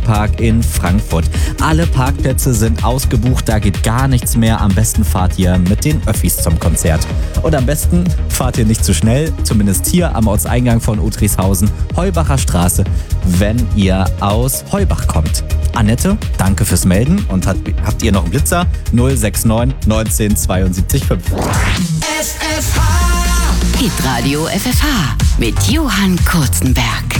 Park in Frankfurt. Alle Parkplätze sind ausgebucht, da geht gar nichts mehr. Am besten fahrt ihr mit den Öffis zum Konzert. Und am besten fahrt ihr nicht zu schnell, zumindest hier am Ortseingang von Udrickhausen, Heubacher Straße, wenn ihr aus Heubach kommt. Annette, danke fürs Melden. Und habt ihr noch einen Blitzer? 069 19 72 5. FFH! Hitradio FFH mit Johann Kurzenberg.